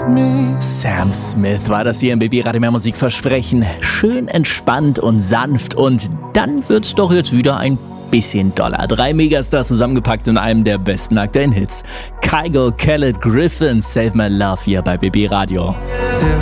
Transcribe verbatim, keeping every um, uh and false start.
Sam Smith war das hier im Baby Radio Mehr Musik Versprechen. Schön entspannt und sanft und dann wird's doch jetzt wieder ein bisschen doller. Drei Megastars zusammengepackt in einem der besten aktuellen Hits. Kygo, Khaled, Griffin, Save My Love hier bei B B Radio.